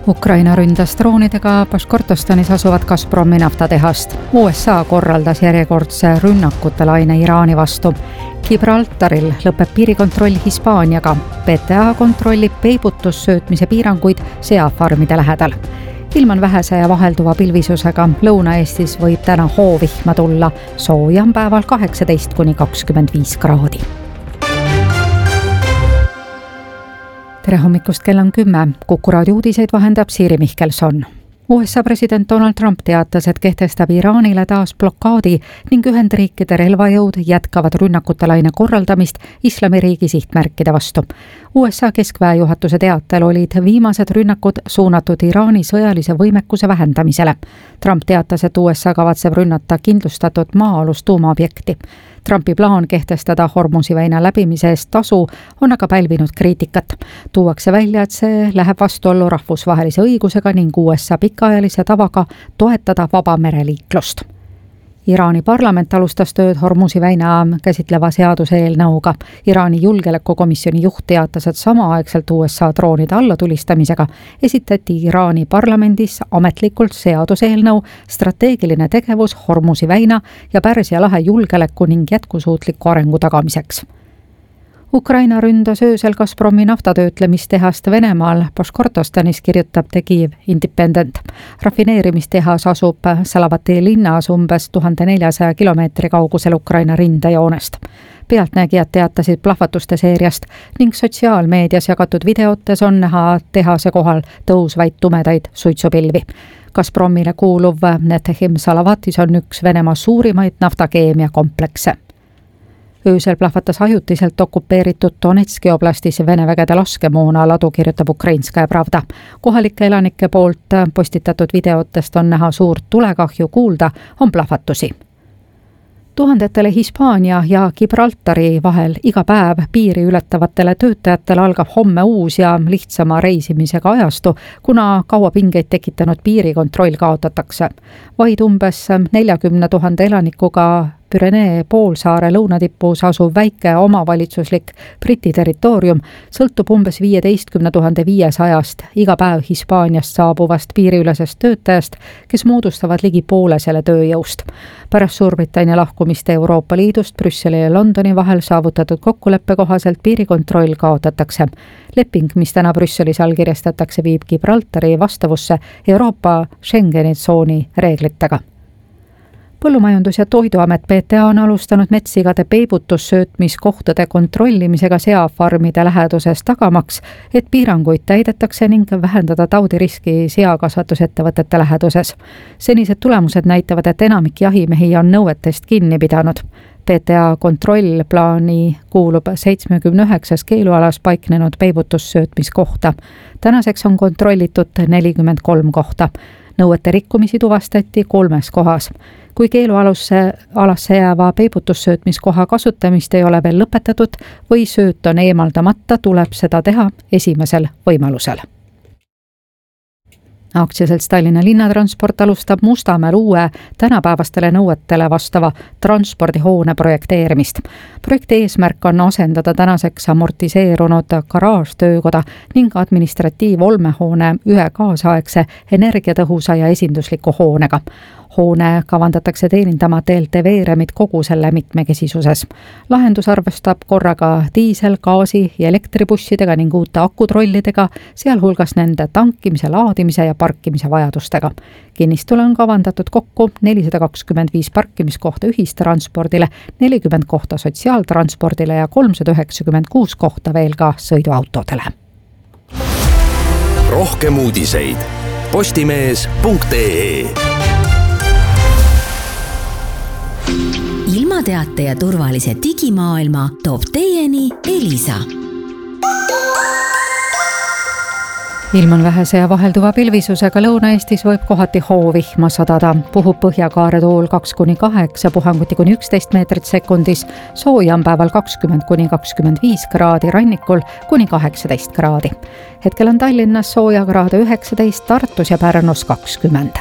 Ukraina ründas droonidega Baškortostanis asuvat Gazpromi naftatehast. USA korraldas järjekordse rünnakute laine Iraani vastu. Gibraltaril lõpeb piirikontroll Hispaaniaga. PTA kontrollib peibutussöötmise piiranguid seafarmide lähedal. Ilm on vähese ja vahelduva pilvisusega. Lõuna-Eestis võib täna hoovihma tulla. Sooja on päeval 18–25 kraadi. Tere hommikust, kell on 10. Kuku raadio uudiseid vahendab Siiri Mihkelson. USA president Donald Trump teatas, et kehtestab Iraanile taas blokaadi ning Ühendriikide relvajõud jätkavad rünnakute laine korraldamist Islamiriigi sihtmärkide vastu. USA keskväe juhatuse teatel olid viimased rünnakud suunatud Iraani sõjalise võimekuse vähendamisele. Trump teatas, et USA kavatseb rünnata kindlustatud maa-alust tuumaobjekti. Trumpi plaan kehtestada Hormuzi väina läbimise eest tasu on aga pälvinud kriitikat. Tuuakse välja, et see läheb vastuollu rahvusvahelise õigusega ning USA pikaajalise tavaga toetada vaba mereliiklust. Iraani parlament alustas tööd Hormuzi väina käsitleva seaduseelnõuga. Iraani julgeolekukomisjoni juht teatas, et samaaegselt USA droonide allatulistamisega esitati Iraani parlamendis ametlikult seaduseelnõu strateegiline tegevus Hormuzi väina ja Pärsia lahe julgeoleku ning jätkusuutliku arengu tagamiseks. Ukraina ründas öösel Gazpromi naftatöötlemistehast Venemaal Baškortostanis, kirjutab The Kyiv Independent. Rafineerimistehas asub Salavati linnas umbes 1400 kilomeetri kaugusel Ukraina rindejoonest. Pealtnägijad teatasid plahvatuste seeriast ning sotsiaalmeedias jagatud videotes on näha tehase kohal tõusvaid tumedaid suitsupilvi. Gazpromile kuuluv Netehim Salavatis on üks Venemaa suurimaid naftakeemiakomplekse. Öösel plahvatas ajutiselt okupeeritud Donetski oblastis Vene vägede laskemoona ladu, kirjutab Ukrainskaja Pravda. Kohalike elanike poolt postitatud videotest on näha suurt tulekahju, kuulda on plahvatusi. Tuhandetele Hispaania ja Gibraltari vahel iga päev piiri ületavatele töötajatele algab homme uus ja lihtsama reisimisega ajastu, kuna kaua pingeid tekitanud piirikontroll kaotatakse. Vaid umbes 40 000 elanikuga Pürenee poolsaare lõunatipus asuv väike omavalitsuslik Briti territoorium sõltub umbes 15 500 iga päev Hispaaniast saabuvast piiriülesest töötajast, kes moodustavad ligi poole selle tööjõust. Pärast Suurbritannia lahkumist Euroopa Liidust Brüsseli ja Londoni vahel saavutatud kokkuleppe kohaselt piirikontroll kaotatakse. Leping, mis täna Brüsselis allkirjastatakse, viib Gibraltari vastavusse Euroopa Schengeni tsooni reeglitega. Põllumajandus- ja Toiduamet PTA on alustanud metssigade peibutussöötmiskohtade kontrollimisega seafarmide läheduses tagamaks, et piiranguid täidetakse ning vähendada taudiriski seakasvatusettevõtete läheduses. Senised tulemused näitavad, et enamik jahimehi on nõuetest kinni pidanud. PTA kontrollplaani kuulub 79 keelualas paiknenud peibutussöötmiskohta. Tänaseks on kontrollitud 43 kohta. Nõuete rikkumisi tuvastati 3 kohas. Kui keelualasse jääva peibutussöötmiskoha kasutamist ei ole veel lõpetatud või sööt on eemaldamata, tuleb seda teha esimesel võimalusel. Aktsiaselts Tallinna linnatransport alustab Mustamäel uue tänapäevastele nõuetele vastava transpordihoone projekteerimist. Projekti eesmärk on asendada tänaseks amortiseerunud garaažtöökoda ning administratiivolmehoone ühe kaasaegse energiatõhusa ja esindusliku hoonega. Hoone kavandatakse teenindama TLTV Remit kogu selle mitmekesisuses. Lahendus arvestab korraga diisel-, gaasi- ja elektribussidega ning uute akutrollidega, sealhulgas nende tankimise, laadimise ja parkimise vajadustega. Kinnistule on kavandatud kokku 425 parkimiskohta ühistranspordile, 40 kohta sotsiaaltranspordile ja 396 kohta veel ka sõiduautodele. Rohkem uudiseid postimees.ee. Ilmateate ja turvalise digimaailma toob teieni Elisa. Ilm on vähese ja vahelduva pilvisusega, Lõuna-Eestis võib kohati hoovihma sadada. Puhub põhjakaare tuul 2–8, puhanguti kuni 11 meetrit sekundis. Sooja on päeval 20–25 kraadi, rannikul kuni 18 kraadi. Hetkel on Tallinnas sooja kraade 19, Tartus ja Pärnus 20.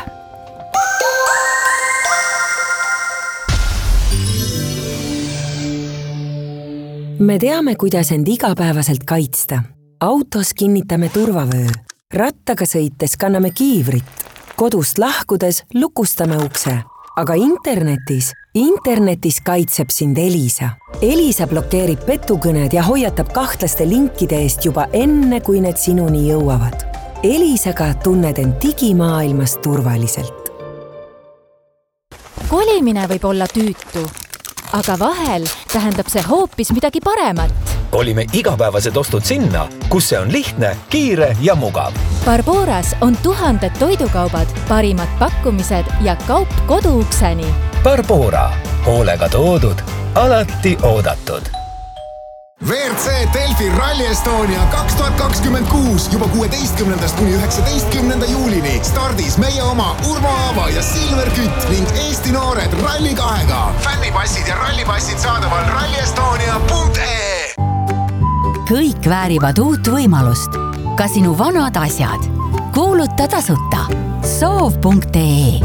Me teame, kuidas end igapäevaselt kaitsta. Autos kinnitame turvavöö. Rattaga sõites kanname kiivrit. Kodust lahkudes lukustame ukse. Aga internetis kaitseb sind Elisa. Elisa blokeerib petukõned ja hoiatab kahtlaste linkide eest juba enne, kui need sinuni jõuavad. Elisaga tunned end digimaailmas turvaliselt. Kolimine võib olla tüütu, aga vahel tähendab see hoopis midagi paremat. Kolime igapäevased ostud sinna, kus see on lihtne, kiire ja mugav. Barboras on 1000 toidukaubad, parimad pakkumised ja kaup koduukseni. Barbora. Hoolega toodud, alati oodatud. WRC Delfi Rally Estonia 2026 juba 16. kuni 19. juulini. Stardis meie oma Urmo Aava ja Silver Kütt ning Eesti noored Rally 2-ga. Fännipassid ja rallipassid saadaval rallyestonia.ee. Kõik väärivad uut võimalust. Ka sinu vanad asjad. Kuuluta tasuta. Soov.ee.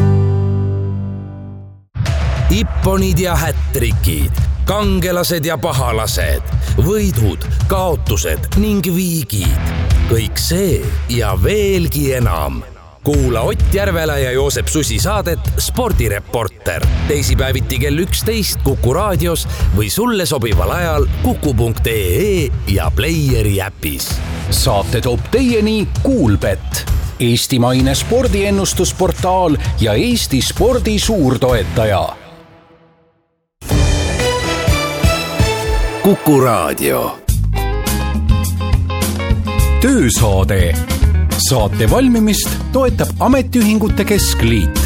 Ipponid ja hättrikid, kangelased ja pahalased, võidud, kaotused ning viigid. Kõik see ja veelgi enam. Kuula Ott Järvela ja Joosep Susi saadet Spordireporter. Teisipäeviti kell 11 Kuku raadios või sulle sobival ajal kuku.ee ja Playeri äpis. Saate toob teieni Kuulbet, eestimaine spordiennustusportaal ja Eesti spordi suurtoetaja. Kuku raadio. Töösaade. Saate valmimist toetab Ametiühingute Keskliit.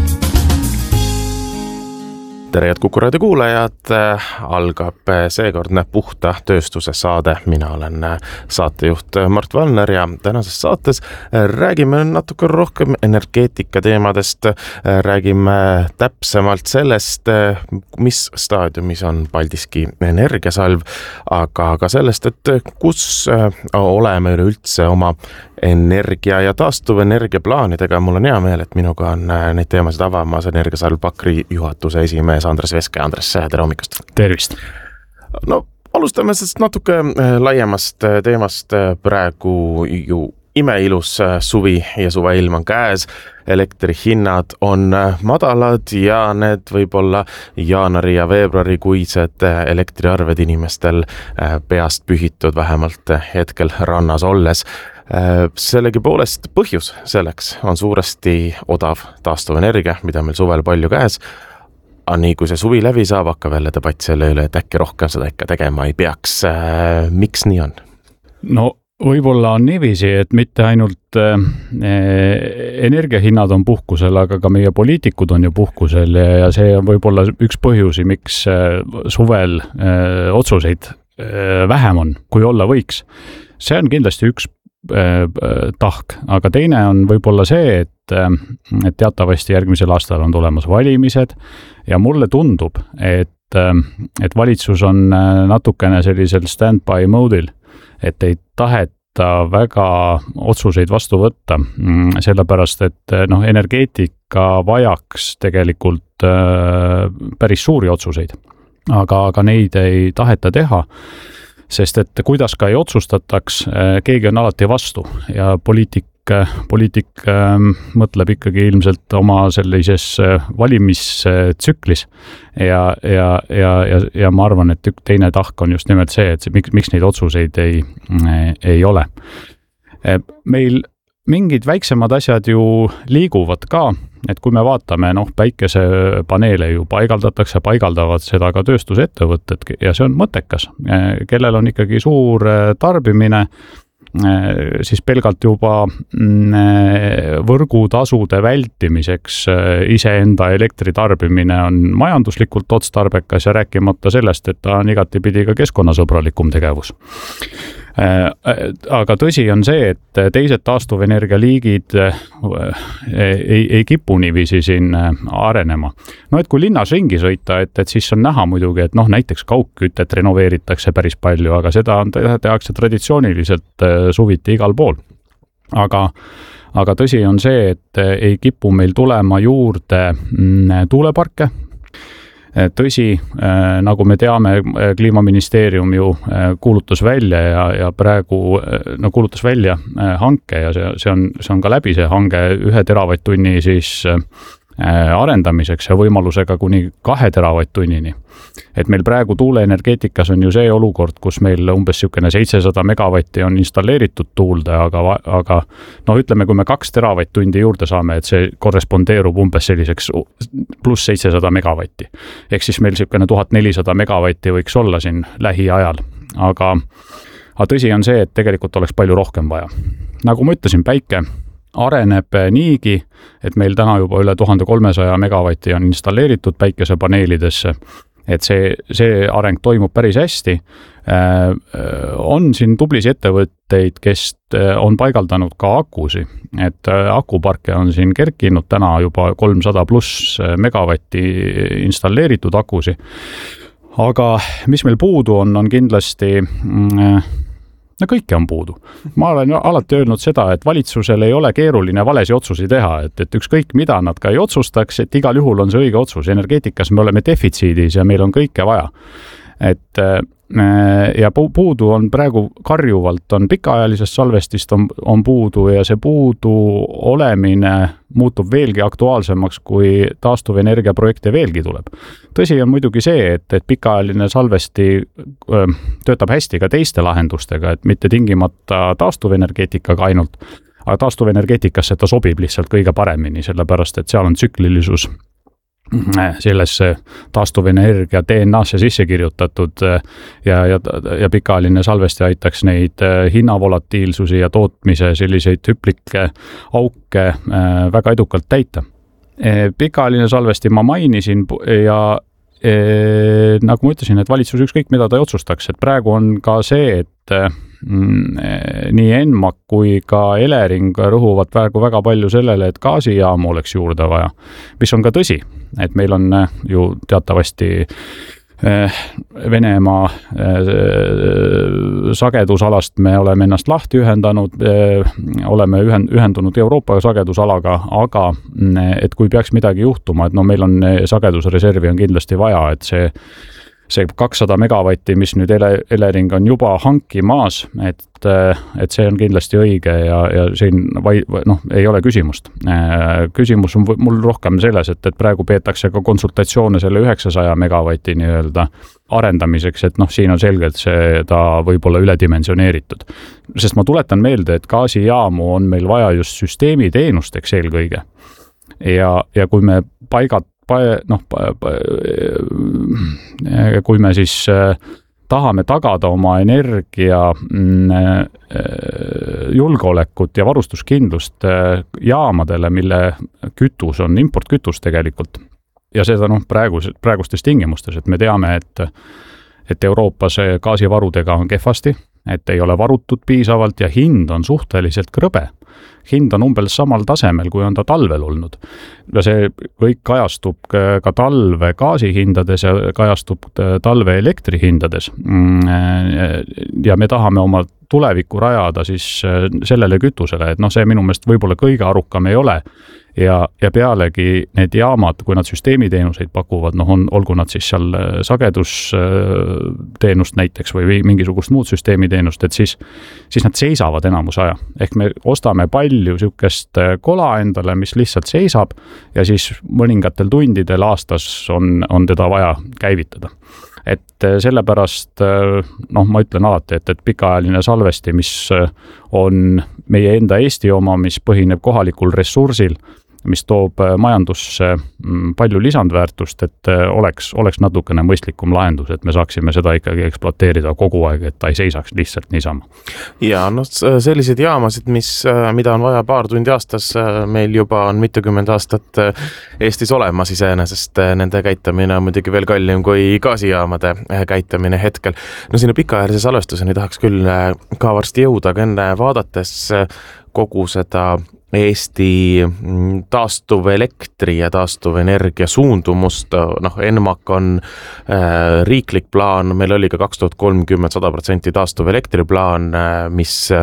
Tere head Kuku raadio kuulajad, algab seekordne puhta tööstuse saade. Mina olen saatejuht Mart Valner ja tänases saates räägime natuke rohkem energeetika teemadest, räägime täpsemalt sellest, mis staadiumis on Paldiski energiasalv, aga ka sellest, et kus oleme üleüldse oma energia ja taastuvenergia plaanidega. Mul on hea meel, et minuga on neid teemasid avamas Energiasalv Pakri juhatuse esimees Andres Veske. Andres, tere hommikust! Tervist! No, alustame sest natuke laiemast teemast. Praegu ju imeilus suvi ja suveilm on käes. Elektrihinnad on madalad ja need võib-olla jaanuari ja veebruari kuised elektriarved inimestel peast pühitud vähemalt hetkel rannas olles. Sellegi poolest põhjus selleks on suuresti odav taastuvenergia, mida meil suvel palju käes. Aga nii kui see suvi läbi saab, hakkab jälle debatt selle üle, et äkki rohkem seda ikka tegema ei peaks. Miks nii on? No võib-olla on niiviisi, et mitte ainult energiahinnad on puhkusel, aga ka meie poliitikud on ju puhkusel ja see on võib-olla üks põhjusi, miks suvel otsuseid vähem on, kui olla võiks. See on kindlasti üks tahk, aga teine on võib-olla see, et teatavasti järgmisel aastal on tulemas valimised ja mulle tundub, et valitsus on natukene sellisel stand-by mode'il, et ei taheta väga otsuseid vastu võtta, sellepärast, et energeetika vajaks tegelikult päris suuri otsuseid, aga neid ei taheta teha. Sest et kuidas ka ei otsustataks, keegi on alati vastu ja poliitik mõtleb ikkagi ilmselt oma sellises valimistsüklis ja ma arvan, et teine tahk on just nimelt see, et miks neid otsuseid ei ole. Meil mingid väiksemad asjad ju liiguvad ka, et kui me vaatame, päikesepaneele ju paigaldavad seda ka tööstusettevõtted ja see on mõttekas, kellel on ikkagi suur tarbimine, siis pelgalt juba võrgutasude vältimiseks iseenda elektritarbimine on majanduslikult otstarbekas ja rääkimata sellest, et ta on igatipidi ka keskkonnasõbralikum tegevus. Aga tõsi on see, et teised taastuvenergia liigid ei kipu niiviisi siin arenema. Et kui linnas ringi sõita, et siis on näha muidugi, et näiteks kaugkütet renoveeritakse päris palju, aga seda tehakse traditsiooniliselt suviti igal pool. Aga tõsi on see, et ei kipu meil tulema juurde tuuleparke. tõsi, nagu me teame, Kliimaministeerium ju kuulutas välja ja praegu kuulutas välja hanke ja see on ka läbi see hange 1 teravatt-tunni siis arendamiseks ja võimalusega kuni 2 teravatt-tunnini. Et meil praegu tuuleenergeetikas on ju see olukord, kus meil umbes 700 megavatti on installeeritud tuulde, aga ütleme, kui me 2 teravatt-tundi juurde saame, et see korrespondeerub umbes selliseks pluss 700 megavatti. Ehk siis meil 1400 megavatti võiks olla siin lähiajal, aga tõsi on see, et tegelikult oleks palju rohkem vaja. Nagu ma ütlesin, päike areneb niigi, et meil täna juba üle 1300 megavatti on installeeritud päikesepaneelidesse, et see areng toimub päris hästi. On siin tublisi ettevõtteid, kes on paigaldanud ka akusi, et akuparke on siin kerkinud täna juba 300 pluss megavatti installeeritud akusi. Aga mis meil puudu on kindlasti kõike on puudu. Ma olen alati öelnud seda, et valitsusel ei ole keeruline valesi otsusi teha, et ükskõik mida nad ka ei otsustaks, et igal juhul on see õige otsus. Energeetikas me oleme defitsiidis ja meil on kõike vaja. Ja puudu on praegu karjuvalt, on pikaajalisest salvestist on puudu ja see puudu olemine muutub veelgi aktuaalsemaks, kui taastuvenergia projekte veelgi tuleb. Tõsi on muidugi see, et pikaajaline salvesti töötab hästi ka teiste lahendustega, et mitte tingimata taastuvenergeetikaga ainult, aga taastuvenergeetikasse ta sobib lihtsalt kõige paremini, sellepärast et seal on tsüklilisus sellesse taastuvenergia DNA-sse sisse kirjutatud ja pikaajaline salvesti aitaks neid hinnavolatiilsusi ja tootmise selliseid hüplikke auke väga edukalt täita. Pikaajaline salvesti ma mainisin ja nagu ma ütlesin, et valitsus ükskõik mida ta ei otsustaks, et praegu on ka see, et nii ENMAK kui ka Elering rõhuvad praegu väga palju sellele, et gaasijaamu oleks juurde vaja, mis on ka tõsi, et meil on ju teatavasti Venemaa sagedusalast me oleme ennast lahti ühendanud, oleme ühendunud Euroopa sagedusalaga, aga et kui peaks midagi juhtuma, et meil on sagedusreservi on kindlasti vaja, et see 200 megavatti, mis nüüd Elering on juba hankimaas, et see on kindlasti õige ja siin ei ole küsimust. Küsimus on mul rohkem selles, et praegu peetakse ka konsultatsioone selle 900 megavatti nii-öelda arendamiseks, et siin on selgelt see ta võib-olla üledimensioneeritud. Sest ma tuletan meelde, et gaasijaamu on meil vaja just süsteemiteenusteks eelkõige. Ja kui me kui me siis tahame tagada oma energia julgeolekut ja varustuskindlust jaamadele, mille kütus on importkütus tegelikult. Ja seda praegustes tingimustes, et me teame, et Euroopas gaasivarudega on kehvasti, et ei ole varutud piisavalt ja hind on suhteliselt krõbe. Hind on umbes samal tasemel, kui on ta talvel olnud. Ja see kõik kajastub ka talve gaasihindades ja kajastub talve elektrihindades. Ja me tahame oma tulevikku rajada siis sellele kütusele, et see minu meelest võib-olla kõige arukam ei ole. Ja pealegi need jaamad, kui nad süsteemiteenuseid pakuvad, olgu nad siis seal sagedusteenust näiteks või mingisugust muud süsteemiteenust, et siis nad seisavad enamus aja. Ehk me ostame palju sükest kola endale, mis lihtsalt seisab ja siis mõningatel tundidel aastas on teda vaja käivitada. Et sellepärast, ma ütlen alati, et pikaajaline salvesti, mis on meie enda Eesti oma, mis põhineb kohalikul ressursil, mis toob majandusse palju lisandväärtust, et oleks natukene mõistlikum lahendus, et me saaksime seda ikkagi ekspluateerida kogu aeg, et ta ei seisaks lihtsalt niisama. Ja sellised jaamasid, mida on vaja paar tundi aastas, meil juba on mitukümmend aastat Eestis olemas iseenesest, nende käitamine on muidugi veel kallim kui gaasijaamade käitamine hetkel. Sinna pikaajalise salvestuseni tahaks küll ka varsti jõuda, aga enne vaadates kogu seda Eesti taastuvelektri ja taastuvenergia suundumust, ENMAK on riiklik plaan, meil oli ka 2030 100% taastuvelektri plaan, mis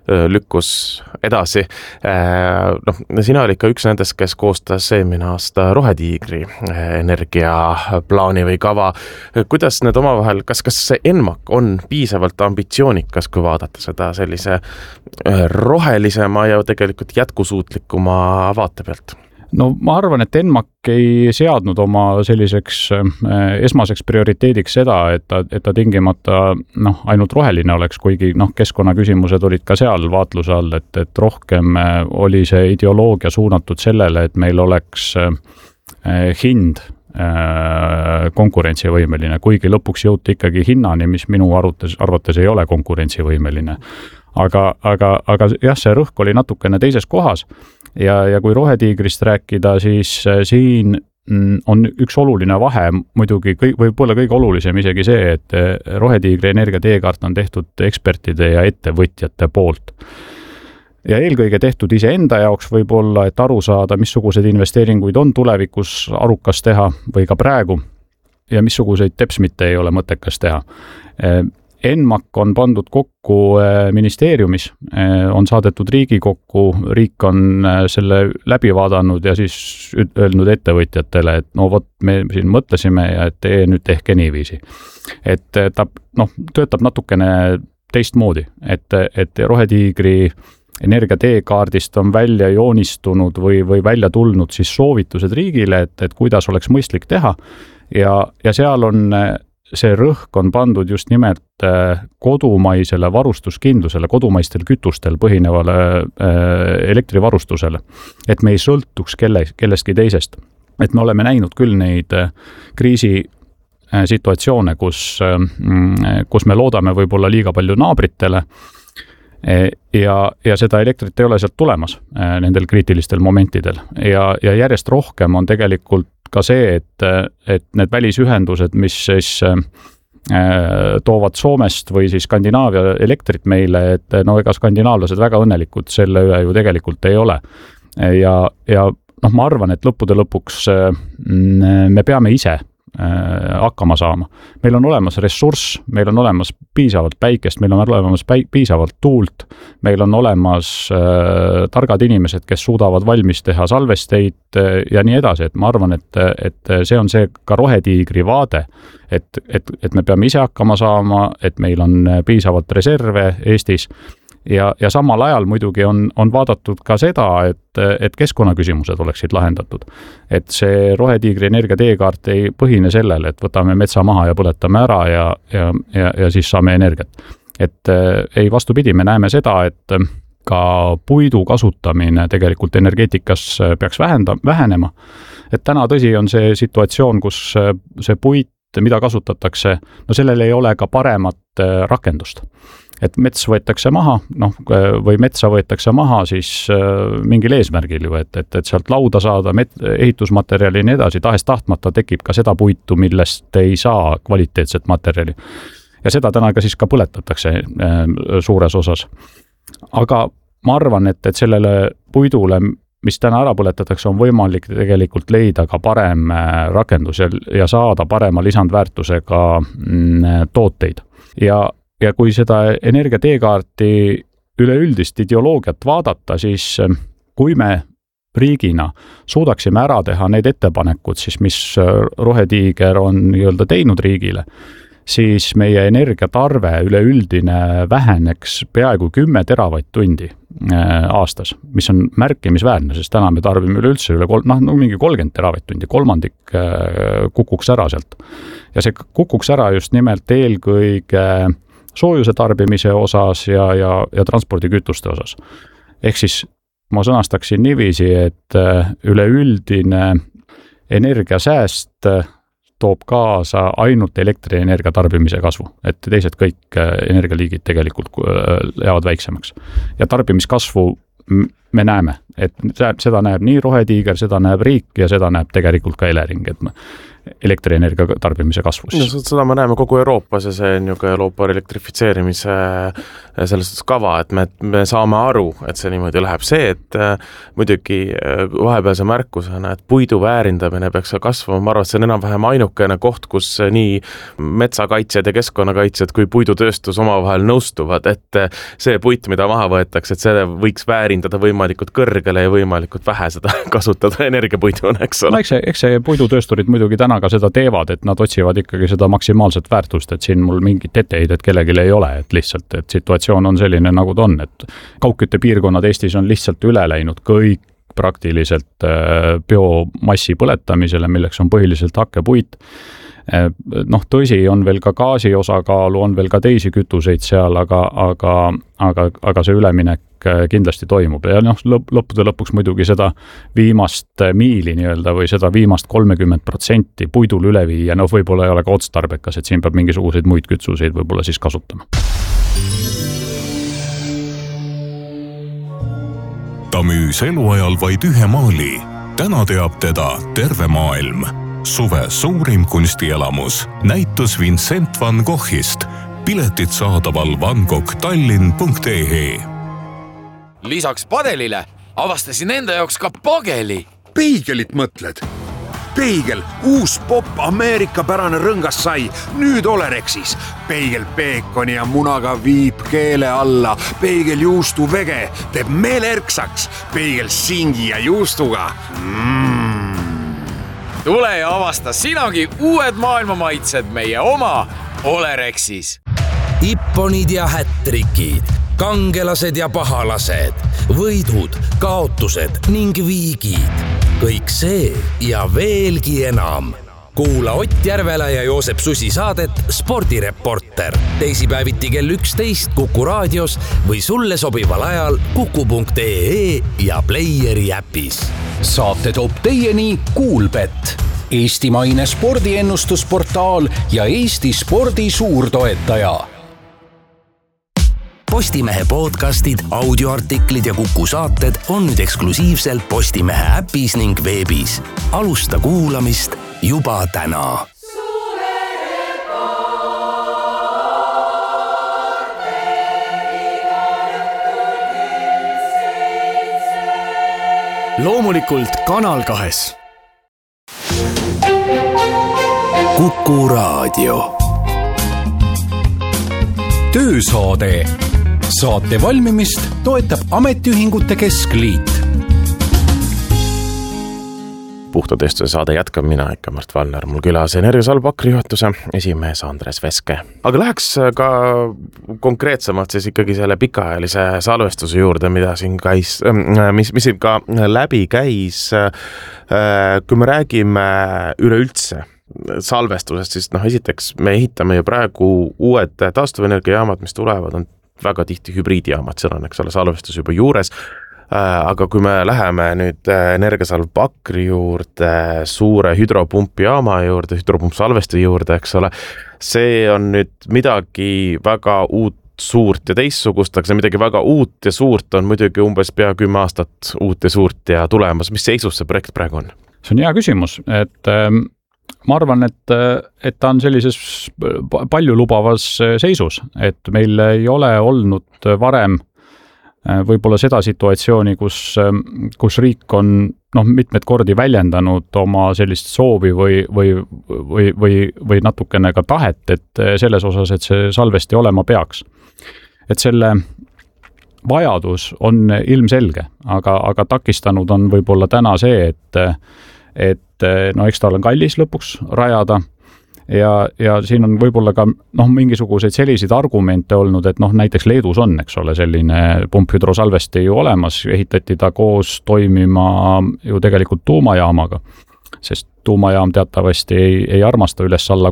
lükkus edasi. Sina olid ka üks nendest, kes koostas eelmine aasta Rohetiigri energiaplaani või kava. Kuidas need omavahel, kas see ENMAK on piisavalt ambitsioonikas, kui vaadata seda sellise rohelisema ja tegelikult jätkusuutlikuma vaate pealt? No ma arvan, et ENMAK ei seadnud oma selliseks esmaseks prioriteediks seda, et ta tingimata ainult roheline oleks, kuigi keskkonnaküsimused olid ka seal vaatluse all, et rohkem oli see ideoloogia suunatud sellele, et meil oleks hind konkurentsivõimeline, kuigi lõpuks jõuti ikkagi hinnani, mis minu arvates ei ole konkurentsivõimeline. Aga jah, see rõhk oli natukene teises kohas ja kui Rohetiigrist rääkida, siis siin on üks oluline vahe, muidugi võib-olla kõige olulisem isegi see, et Rohetiigri energia teekaart on tehtud ekspertide ja ettevõtjate poolt. Ja eelkõige tehtud iseenda jaoks võib-olla, et aru saada, missugused investeeringuid on tulevikus arukas teha või ka praegu ja missuguseid teps mitte ei ole mõttekas teha. ENMAK on pandud kokku ministeeriumis, on saadetud Riigikokku, riik on selle läbi vaadanud ja siis öelnud ettevõtjatele, et me siin mõtlesime ja et nüüd tehke niiviisi. Et ta töötab natukene teistmoodi, et Rohetiigri energia teekaardist on välja joonistunud või välja tulnud siis soovitused riigile, et kuidas oleks mõistlik teha ja seal on see rõhk on pandud just nimelt kodumaisele varustuskindlusele, kodumaistel kütustel põhinevale elektrivarustusele, et me ei sõltuks kellestki teisest. Et me oleme näinud küll neid kriisi situatsioone, kus me loodame võib-olla liiga palju naabritele ja seda elektrit ei ole sealt tulemas nendel kriitilistel momentidel ja järjest rohkem on tegelikult ka see, et need välisühendused, mis siis toovad Soomest või siis Skandinaavia elektrit meile, et ega skandinaavlased väga õnnelikud selle üle ju tegelikult ei ole. Ja ma arvan, et lõppude lõpuks me peame ise hakkama saama. Meil on olemas ressurss, meil on olemas piisavalt päikest, meil on olemas piisavalt tuult, meil on olemas targad inimesed, kes suudavad valmis teha salvesteid ja nii edasi, et ma arvan, et see on see ka Rohetiigri vaade, et me peame ise hakkama saama, et meil on piisavalt reserve Eestis ja samal ajal muidugi on vaadatud ka seda, et keskkonnaküsimused oleksid lahendatud. Et see Rohetiigri energia teekaart ei põhine sellele, et võtame metsa maha ja põletame ära ja siis saame energiat. Et ei vastupidi, me näeme seda, et ka puidu kasutamine tegelikult energeetikas peaks vähenema. Et täna tõsi on see situatsioon, kus see puit, mida kasutatakse, sellel ei ole ka paremat rakendust. Et mets võetakse maha, või metsa võetakse maha siis mingil eesmärgil ju, et sealt lauda saada ehitusmaterjali ja nii edasi, tahes tahtmata tekib ka seda puitu, millest ei saa kvaliteetset materjali. Ja seda täna ka siis ka põletatakse suures osas. Aga ma arvan, et sellele puidule, mis täna ära põletatakse, on võimalik tegelikult leida ka parem rakendus ja saada parema lisandväärtusega tooteid. Ja kui seda energia teekaarti üleüldist ideoloogiat vaadata, siis kui me riigina suudaksime ära teha need ettepanekud, siis mis Rohetiiger on teinud riigile, siis meie energiatarve üleüldine väheneks peaaegu 10 teravatt-tundi aastas, mis on märkimisväärne, sest täna me tarbime üleüldse mingi 30 teravatt-tundi, kolmandik kukuks ära sealt. Ja see kukuks ära just nimelt eelkõige soojuse tarbimise osas ja transpordikütuste osas. Ehk siis ma sõnastaksin niiviisi, et üleüldine energiasääst toob kaasa ainult elektrienergia tarbimise kasvu, et teised kõik energialiigid tegelikult jäävad väiksemaks. Ja tarbimiskasvu me näeme, et seda näeb nii Rohetiiger, seda näeb riik ja seda näeb tegelikult ka Elering, et elektrienergia tarbimise kasvus. No, seda me näeme kogu Euroopas ja see on ju ka Euroopa elektrifitseerimise selles kava, et me saame aru, et see niimoodi läheb. See, et muidugi vahepealse märkusena, et puidu väärindamine peaks kasvama, ma arvan, et see on enam-vähem ainukene koht, kus nii metsakaitsjad ja keskkonnakaitsjad kui puidutööstus omavahel nõustuvad, et see puit, mida maha võetakse, et see võiks väärindada võimalikult kõrgele ja võimalikult vähe seda kasutada energiapuiduna, eks ole. No, eks see puidutöösturid muidugi täna ka seda teevad, et nad otsivad ikkagi seda maksimaalset väärtust, et siin mul mingit etteheidet kellelgi ei ole, et lihtsalt, et situatsioon on selline, nagu ta on, et kaugkütte piirkonnad Eestis on lihtsalt üle läinud kõik praktiliselt biomassi põletamisele, milleks on põhiliselt hakkepuit. Tõsi, on veel ka gaasi osakaalu, on veel ka teisi kütuseid seal, aga see üleminek kindlasti toimub ja lõppude lõpuks muidugi seda viimast miili nii-öelda või seda viimast 30% puidul üle viia, võib-olla ei ole ka otstarbekas, et siin peab mingisuguseid muid kütuseid võib-olla siis kasutama. Ta müüs eluajal vaid ühe maali. Täna teab teda terve maailm. Suve suurim kunstielamus. Näitus Vincent van Goghist. Piletid saadaval vangoghtallinn.ee. Lisaks padelile avastasin enda jaoks ka pageli. Peigelit mõtled? Peigel, uus popp Ameerika-pärane rõngas sai, nüüd Olerexis. Peigel peekoni ja munaga viib keele alla. Peigel juustu vege teeb meelerksaks. Peigel singi ja juustuga. Tule ja avasta sinagi uued maailmamaitsed meie oma Olerexis. Ipponid ja hättrikid, kangelased ja pahalased, võidud, kaotused ning viigid. Kõik see ja veelgi enam. Kuula Ott Järvela ja Joosep Susi saadet Spordireporter. Teisipäeviti kell 11 Kuku raadios või sulle sobival ajal kuku.ee ja Playeri äpis. Saate toob teieni Kuulbett, eestimaine spordiennustusportaal ja Eesti spordi suurtoetaja. Postimehe podcastid, audioartiklid ja Kuku saated on nüüd eksklusiivselt Postimehe äpis ning veebis. Alusta kuulamist juba täna. Loomulikult Kanal 2. Kuku raadio. Töösaade. Saate valmimist toetab Ametiühingute Keskliit. Puhta tööstuse saade jätkab mina ikka Mart Valner, mul külas Energiasalv Akri juhatuse esimees Andres Veske. Aga läheks ka konkreetsemalt siis ikkagi selle pikaajalise salvestuse juurde, mida siin käis, mis siin ka läbi käis. Kui me räägime üleüldse salvestusest, siis esiteks me ehitame ju praegu uued taastuvenergiajaamad, mis tulevad, on väga tihti hübriidijaamad, seal on, eks ole, salvestus juba juures. Aga kui me läheme nüüd Energiasalv Akri juurde, suure hüdropumpijaama juurde, hüdropumpsalvesti juurde, eks ole, see on nüüd midagi väga uut, suurt ja teistsugust, aga see midagi väga uut ja suurt on muidugi umbes pea 10 aastat uut ja suurt ja tulemas. Mis seisus see projekt praegu on? See on hea küsimus, et ma arvan, et ta on sellises palju lubavas seisus, et meil ei ole olnud varem võib-olla seda situatsiooni, kus riik on mitmed kordi väljendanud oma sellist soovi või natukene ka tahet, et selles osas, et see salvesti olema peaks. Et selle vajadus on ilmselge, aga takistanud on võib-olla täna see, et eks ta on kallis lõpuks rajada ja siin on võib-olla ka mingisuguseid selliseid argumente olnud, et näiteks Leedus on, eks ole, selline pumphüdrosalvesti ju olemas, ehitati ta koos toimima ju tegelikult tuumajaamaga, sest tuumajaam teatavasti ei armasta üles alla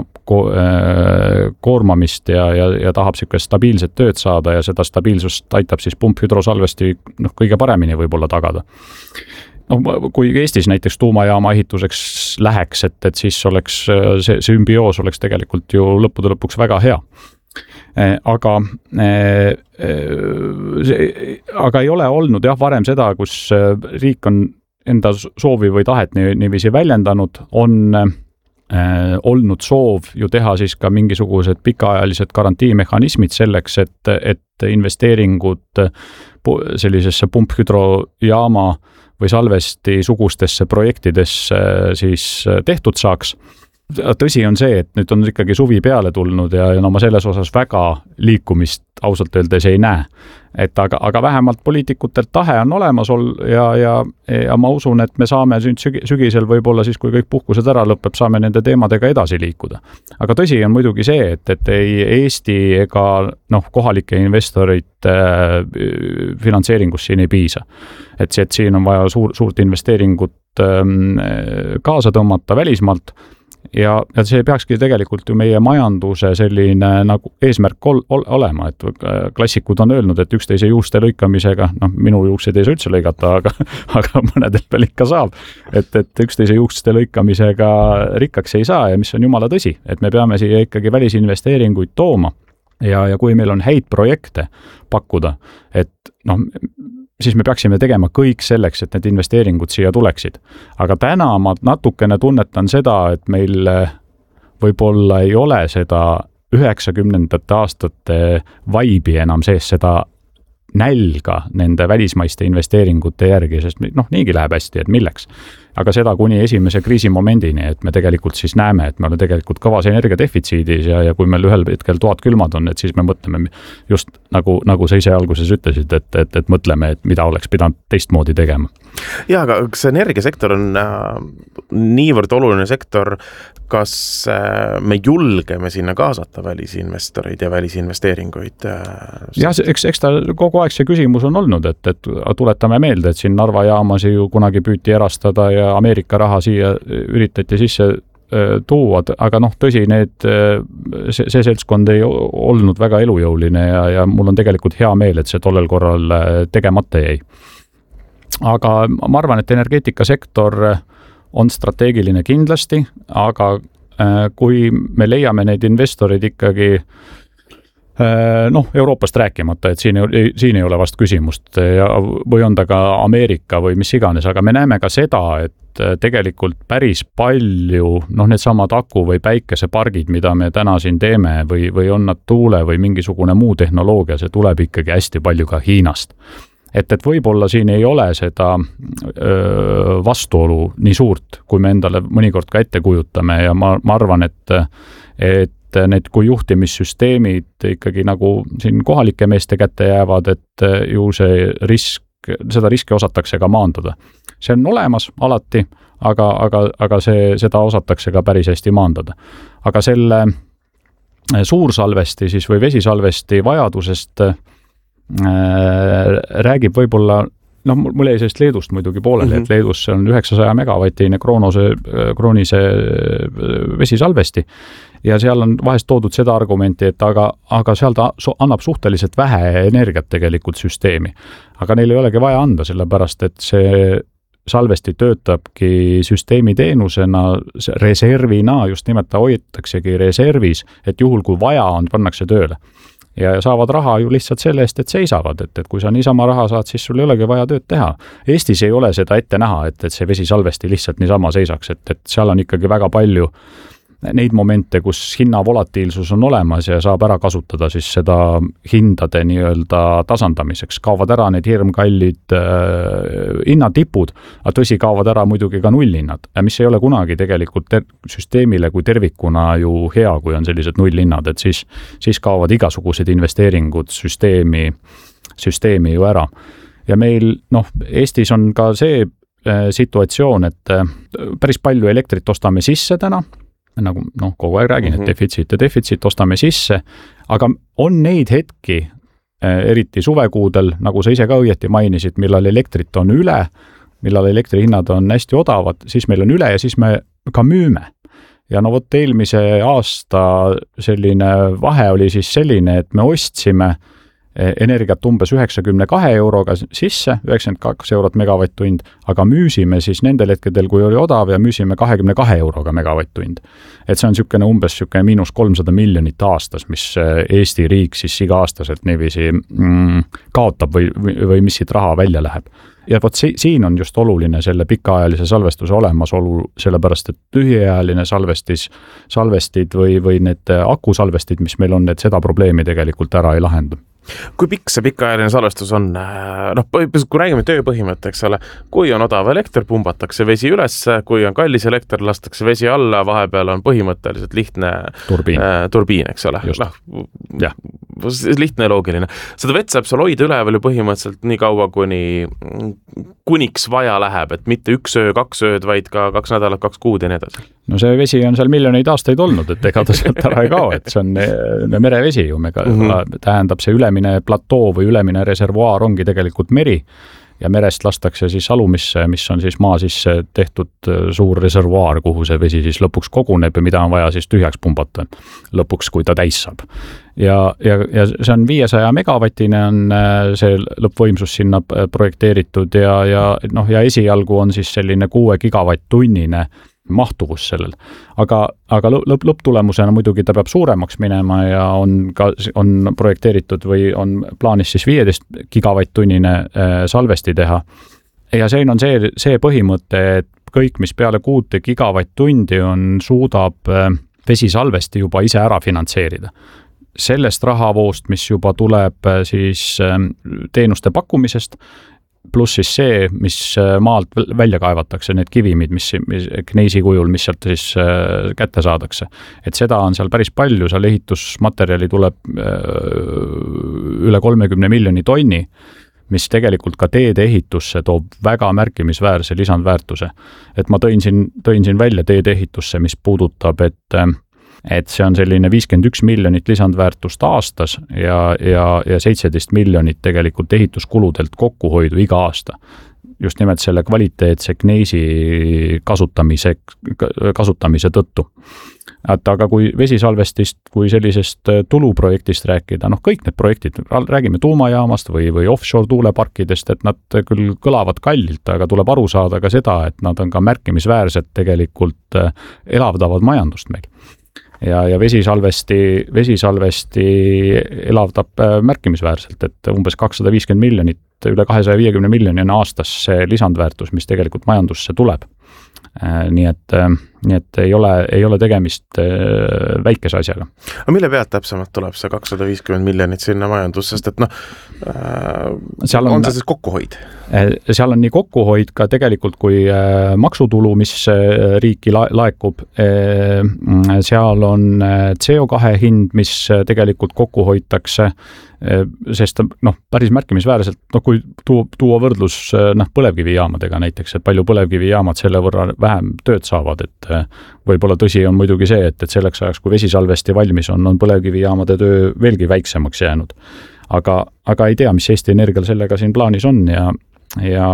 koormamist ja tahab sellist stabiilset tööd saada ja seda stabiilsust aitab siis pumphüdrosalvesti kõige paremini võib-olla tagada. Kui Eestis näiteks tuumajaama ehituseks läheks, et siis oleks see sümbioos oleks tegelikult ju lõppude lõpuks väga hea. aga ei ole olnud varem seda, kus riik on enda soovi või tahet niiviisi väljendanud, on olnud soov ju teha siis ka mingisugused pikaajalised garantiimehhanismid selleks, et investeeringud sellisesse pumphüdrojaama või salvesti sugustesse projektidesse siis tehtud saaks. Tõsi on see, et nüüd on ikkagi suvi peale tulnud ja ma selles osas väga liikumist ausalt öeldes ei näe. Aga vähemalt poliitikutelt tahe on olemas ja ma usun, et me saame sügisel võib-olla siis, kui kõik puhkused ära lõpeb, saame nende teemadega edasi liikuda. Aga tõsi on muidugi see, et ei Eesti ega kohalike investorite finantseeringust siin ei piisa. Et siin on vaja suurt investeeringut kaasa tõmmata välismaalt. Ja see peakski tegelikult ju meie majanduse selline nagu eesmärk olema, et klassikud on öelnud, et üksteise juuste lõikamisega, minu juuksed ei saa üldse lõigata, aga mõnedel veel ikka saab, et üksteise juuste lõikamisega rikkaks ei saa ja mis on jumala tõsi, et me peame siia ikkagi välisinvesteeringuid tooma ja kui meil on häid projekte pakkuda, et siis me peaksime tegema kõik selleks, et need investeeringud siia tuleksid. Aga täna ma natukene tunnetan seda, et meil võib-olla ei ole seda 90. aastate vaibi enam sees, seda nälga nende välismaiste investeeringute järgi, sest niigi läheb hästi, et milleks. Aga seda kuni esimese kriisimomendini, et me tegelikult siis näeme, et me oleme tegelikult kõvas energiadefitsiidis ja kui meil ühel hetkel toad külmad on, et siis me mõtleme just nagu sa ise alguses ütlesid, et mõtleme, et mida oleks pidanud teistmoodi tegema. Ja, aga kas energiasektor on niivõrd oluline sektor, kas me julgeme sinna kaasata välisinvestoreid ja välisinvesteeringuid? Ja, eks ta kogu aeg see küsimus on olnud, et tuletame meelde, et siin Narva jaamasi ju kunagi püüti erastada ja Ameerika raha siia üritati sisse tuua, aga tõsi, see seltskond ei olnud väga elujõuline ja mul on tegelikult hea meel, et see tollel korral tegemata jäi. Aga ma arvan, et energeetikasektor on strateegiline kindlasti, aga kui me leiame neid investorid ikkagi Euroopast rääkimata, et siin ei ole vast küsimust või on ta ka Ameerika või mis iganes, aga me näeme ka seda, et tegelikult päris palju need samad aku või päikesepargid, mida me täna siin teeme või on nad tuule või mingisugune muu tehnoloogia, see tuleb ikkagi hästi palju ka Hiinast. Et võib-olla siin ei ole seda vastuolu nii suurt, kui me endale mõnikord ka ette kujutame ja ma arvan, et need kui juhtimissüsteemid ikkagi nagu siin kohalike meeste kätte jäävad, et ju seda riski osatakse ka maandada. See on olemas alati, aga seda osatakse ka päris hästi maandada. Aga selle suursalvesti siis või vesisalvesti vajadusest räägib võib-olla, mul jäi sellest Leedust muidugi pooleli, et Leedus on 900 megavatine kroonise vesisalvesti ja seal on vahest toodud seda argumenti, et aga seal ta annab suhteliselt vähe energiat tegelikult süsteemi. Aga neil ei olegi vaja anda, sellepärast et see salvesti töötabki süsteemi teenusena, reservina, just nimelt ta hoitaksegi reservis, et juhul kui vaja on, pannakse tööle. Ja saavad raha ju lihtsalt selle eest, et seisavad, et kui sa niisama raha saad, siis sul ei olegi vaja tööd teha. Eestis ei ole seda ette näha, et see vesisalvesti lihtsalt niisama seisaks, et seal on ikkagi väga palju neid momente, kus hinna volatiilsus on olemas ja saab ära kasutada siis seda hindade nii-öelda tasandamiseks. Kaovad ära need hirmkallid hinnatipud, aga tõsi, kaovad ära muidugi ka nullhinnad, mis ei ole kunagi tegelikult süsteemile kui tervikuna ju hea, kui on sellised nullhinnad, et siis kaovad igasugused investeeringud süsteemi ju ära. Ja meil, Eestis on ka see situatsioon, et päris palju elektrit ostame sisse täna, nagu kogu aeg räägin, et defitsiit ostame sisse, aga on neid hetki, eriti suvekuudel, nagu sa ise ka õieti mainisid, millal elektrit on üle, millal elektrihinnad on hästi odavad, siis meil on üle ja siis me ka müüme. Ja eelmise aasta selline vahe oli siis selline, et me ostsime energiat umbes 92 euroga sisse, 92 eurot megavatt-tund, aga müüsime siis nendel hetkedel, kui oli odav ja müüsime 22 euroga megavatt-tund. Et see on umbes miinus 300 miljonit aastas, mis Eesti riik siis iga aastaselt niiviisi kaotab või mis siit raha välja läheb. Ja vot siin on just oluline selle pikaajalise salvestuse olemasolu, sellepärast, et lühiajaline salvestid või need akusalvestid, mis meil on, et seda probleemi tegelikult ära ei lahenda. Kui pikk see pikaajaline salvestus on? Kui räägime tööpõhimõtte, eks ole, kui on odav elekter, pumbatakse vesi üles, kui on kallis elekter, lastakse vesi alla, vahepeal on põhimõtteliselt lihtne turbiin, eks ole. Lihtne ja loogiline. Seda vett saab seal hoida üleval ju põhimõtteliselt nii kaua, kuniks vaja läheb, et mitte 1 öö, 2 ööd, vaid ka 2 nädalat, 2 kuud ja nii edasi. No see vesi on seal miljoneid aastaid olnud, et ega ta sealt ära ei kao, et see on merevesi ju, tähendab see ülemine platoo või ülemine reservuaar ongi tegelikult meri ja merest lastakse siis alumisse, mis on siis maa sisse tehtud suur reservuaar, kuhu see vesi siis lõpuks koguneb ja mida on vaja siis tühjaks pumbata lõpuks, kui ta täis saab. Ja see on 500 megavatine on see lõppvõimsus sinna projekteeritud ja esialgu on siis selline 6 gigavatt-tunnine mahtuvus sellel. Aga lõpptulemusena muidugi ta peab suuremaks minema ja on projekteeritud või on plaanis siis 15 gigavatt-tunnine salvesti teha. Ja see on see põhimõte, et kõik, mis peale 6 gigavatt-tundi suudab vesisalvesti juba ise ära finantseerida. Sellest rahavoost, mis juba tuleb siis teenuste pakkumisest, pluss siis see, mis maalt välja kaevatakse, need kivimid, mis kneisi kujul, mis sealt siis kätte saadakse. Et seda on seal päris palju, seal ehitusmaterjali tuleb üle 30 miljoni tonni, mis tegelikult ka teede ehitusse toob väga märkimisväärse lisandväärtuse. Et ma tõin siin välja teede ehitusse, mis puudutab, et see on selline 51 miljonit lisandväärtust aastas ja 17 miljonit tegelikult ehituskuludelt kokkuhoidu iga aasta. Just nimelt selle kvaliteetse kneisi kasutamise tõttu. Aga kui vesisalvestist, kui sellisest tuluprojektist rääkida, kõik need projektid, räägime tuumajaamast või offshore tuuleparkidest, et nad küll kõlavad kallilt, aga tuleb aru saada ka seda, et nad on ka märkimisväärselt tegelikult elavdavad majandust meil. Ja vesisalvesti elavdab märkimisväärselt, et umbes 250 miljonit, üle 250 miljoni on aastas see lisandväärtus, mis tegelikult majandusse tuleb. Nii et ei ole tegemist väikese asjaga. Aga mille pealt täpsemalt tuleb see 250 miljonit sinna majandus, sest et on see siis kokkuhoid? Seal on nii kokkuhoid ka tegelikult kui maksutulu, mis riiki laekub. Seal on CO2 hind, mis tegelikult kokku hoitakse, sest päris märkimisväärselt, kui tuua võrdlus põlevkivijaamadega näiteks, et palju põlevkivijaamad selle võrra vähem tööd saavad, et võib-olla tõsi on muidugi see, et selleks ajaks, kui vesisalvesti valmis on põlevkivijaamade töö veelgi väiksemaks jäänud. Aga ei tea, mis Eesti Energial sellega siin plaanis on ja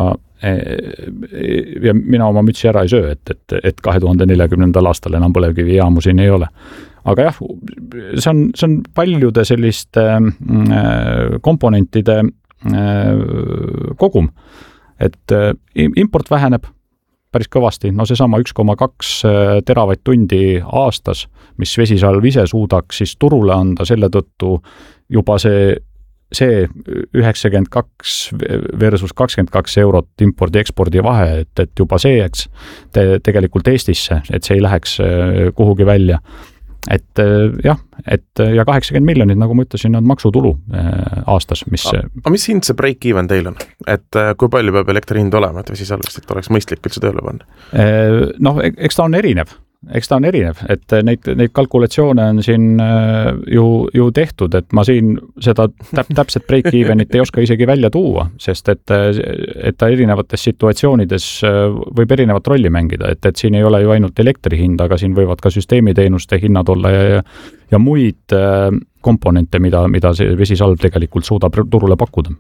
mina oma mütsi ära ei söö, et 2040. aastal enam põlevkivijaamu siin ei ole. Aga jah, see on paljude selliste komponentide kogum, et import väheneb päris kõvasti, seesama 1,2 teravatt-tundi aastas, mis vesisalv ise suudaks siis turule anda, selle tõttu juba see 92 versus 22 eurot impordi-ekspordi vahe, et juba see jääks tegelikult Eestisse, et see ei läheks kuhugi välja. Et ja 80 miljonit, nagu ma ütlesin, on maksutulu aastas, mis... Aga mis hind see break-even teil on? Et kui palju peab elektri hind olema, et vesisalvestit oleks mõistlik üldse tööle panna? Eks ta on erinev. Et neid kalkulatsioone on siin ju tehtud, et ma siin seda täpset break-evenit ei oska isegi välja tuua, sest et ta erinevates situatsioonides võib erinevat rolli mängida, et siin ei ole ju ainult elektri hind, aga siin võivad ka süsteemiteenuste hinnad olla ja muid komponente, mida see vesisalv tegelikult suudab turule pakkuda.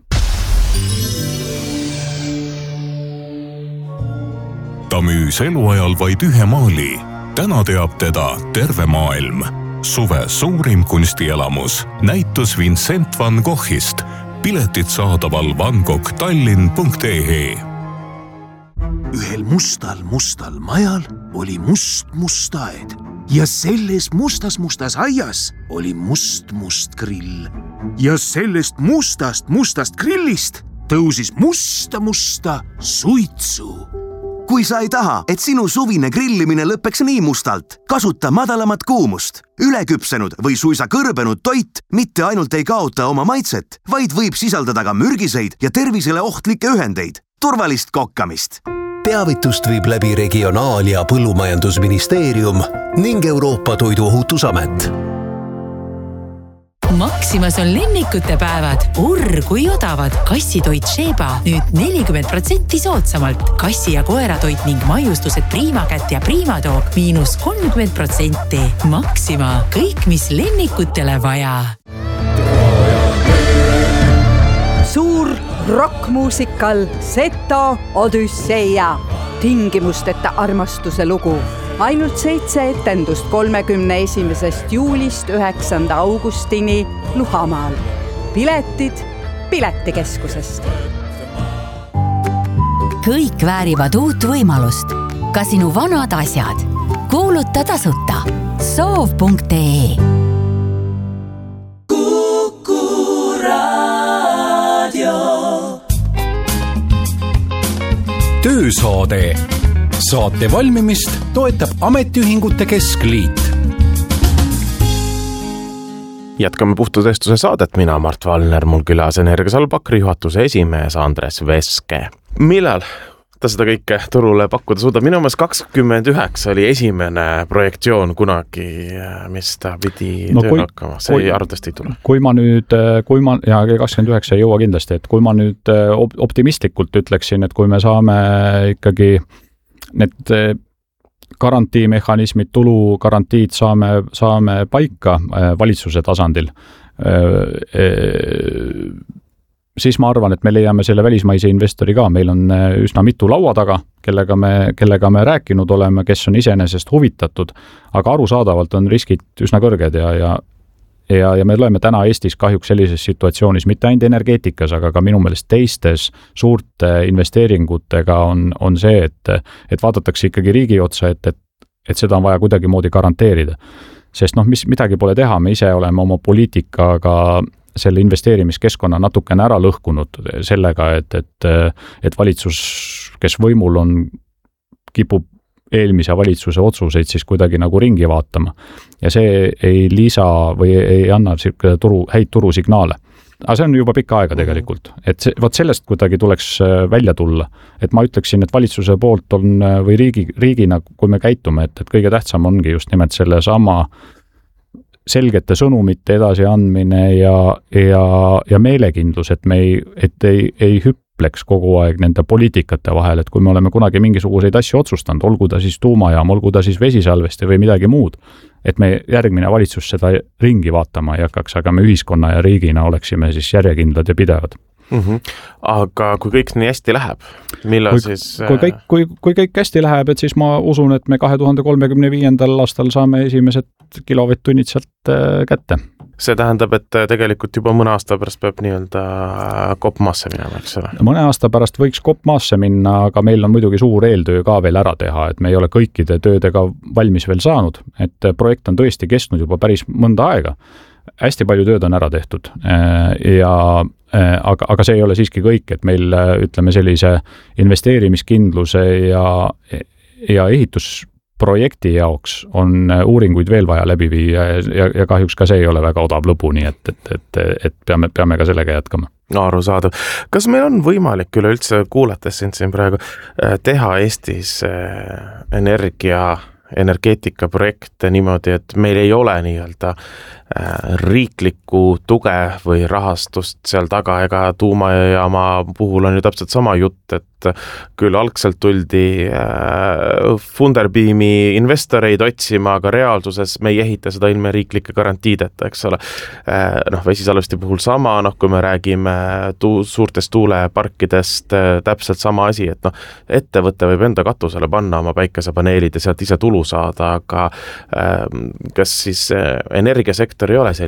Ta müüs eluajal vaid ühe maali. Täna teab teda terve maailm. Suve suurim kunstielamus. Näitus Vincent van Goghist. piletid saadaval bangkoktallinn.ee. Ühel mustal majal oli must aed ja selles mustas aias oli must grill. Ja sellest mustast grillist tõusis musta suitsu. Kui sa ei taha, et sinu suvine grillimine lõpeks nii mustalt, kasuta madalamat kuumust. Üleküpsenud või suisa kõrbenud toit mitte ainult ei kaota oma maitset, vaid võib sisaldada ka mürgiseid ja tervisele ohtlikke ühendeid. Turvalist kokkamist! Teavitust viib läbi Regionaal- ja Põllumajandusministeerium ning Euroopa Toiduohutusamet. Maximas on lemmikute päevad. Kui odavad. Kassitoit Sheba nüüd 40% soodsamalt. Kassi- ja koeratoit ning maiustused Priimakätt ja Priimatoog -30%. Maxima. Kõik, mis lemmikutele vaja. Suur rockmuusikal Seto Odüsseia. Tingimusteta armastuse lugu. Ainult 7 etendust 31. juulist 9. augustini Luhamaal. Piletid Piletikeskusest. Kõik väärivad uut võimalust. Ka sinu vanad asjad. Kuuluta tasuta. Soov.ee. Kuku Raadio. Töösaade. Saate valmimist toetab Ametiühingute Keskliit. Jätkame puhtutööstuse saadet. Mina Mart Valner, mul külas Energiasalbakri juhatuse esimees Andres Veske. Millal ta seda kõike turule pakkuda suudab? Minu meelest 29 oli esimene projektsioon kunagi, mis ta pidi tööle hakkama. See arvatavasti ei tule. Kui ma 29 ei jõua kindlasti, et kui ma nüüd optimistlikult ütleksin, et kui me saame ikkagi need garantiimehhanismid, tulugarantiid saame paika valitsuse tasandil, siis ma arvan, et me leiame selle välismaise investori ka. Meil on üsna mitu laua taga, kellega me rääkinud oleme, kes on iseenesest huvitatud, aga arusaadavalt on riskid üsna kõrged ja me oleme täna Eestis kahjuks sellises situatsioonis, mitte ainult energeetikas, aga ka minu meelest teistes suurte investeeringutega on see, et vaadatakse ikkagi riigi otsa, et seda on vaja kuidagi moodi garanteerida. Sest midagi pole teha, me ise oleme oma poliitikaga selle investeerimiskeskkonna natukene ära lõhkunud sellega, et valitsus, kes võimul on, kipub eelmise valitsuse otsuseid siis kuidagi nagu ringi vaatama. Ja see ei lisa või ei anna häid turusignaale. Aga see on juba pikka aega tegelikult. Et sellest kuidagi tuleks välja tulla. Et ma ütleksin, et valitsuse poolt on või riigina, kui me käitume, et kõige tähtsam ongi just nimelt selle sama selgete sõnumite edasiandmine ja meelekindlus, et me ei hüpleks kogu aeg nende poliitikate vahel, et kui me oleme kunagi mingisuguseid asju otsustanud, olgu ta siis tuumajaam, olgu ta siis vesisalvesti või midagi muud, et me järgmine valitsus seda ringi vaatama ei hakkaks, aga me ühiskonna ja riigina oleksime siis järjekindlad ja pidevad. Aga kui kõik nii hästi läheb, millal siis... Kui kõik hästi läheb, et siis ma usun, et me 2035. aastal saame esimesed kilovatt-tunnid sealt kätte. See tähendab, et tegelikult juba mõne aasta pärast peab nii-öelda kopp maasse minema, eks ole? Mõne aasta pärast võiks kopp maasse minna, aga meil on muidugi suur eeltöö ka veel ära teha, et me ei ole kõikide töödega valmis veel saanud, et projekt on tõesti kestnud juba päris mõnda aega. Hästi palju tööd on ära tehtud, aga see ei ole siiski kõik, et meil ütleme sellise investeerimiskindluse ja ehitusprojekti jaoks on uuringuid veel vaja läbi viia ja kahjuks ka see ei ole väga odav lõbu, nii et peame ka sellega jätkama. Arusaadav. Kas meil on võimalik üleüldse, kuulates siin praegu, teha Eestis energeetikaprojekte niimoodi, et meil ei ole nii-öelda riiklikku tuge või rahastust seal taga, ega tuumajaama puhul on ju täpselt sama jutt, et küll algselt tuldi Funderbeami investoreid otsima, aga reaalsuses me ei ehita seda ilme riiklike garantiideta, eks ole. Vesisalvesti puhul sama, kui me räägime suurtest tuuleparkidest, täpselt sama asi, et ettevõte võib enda katusele panna oma päikesepaneelid ja sealt ise tulu saada, aga kas siis energiasektor ei ole selline